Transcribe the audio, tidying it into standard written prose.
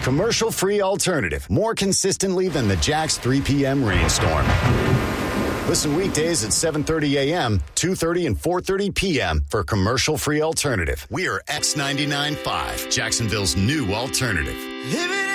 Commercial-free alternative. More consistently than the Jack's 3 p.m. rainstorm. Listen weekdays at 7:30 a.m., 2:30, and 4:30 p.m. for commercial-free alternative. We are X99.5, Jacksonville's new alternative. Living